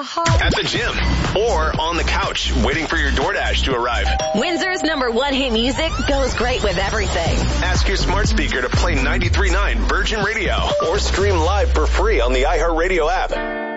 heart. At the gym or on the couch waiting for your DoorDash to arrive. Windsor's #1 hit music goes great with everything. Ask your smart speaker to play 93.9 Virgin Radio or stream live for free on the iHeartRadio app.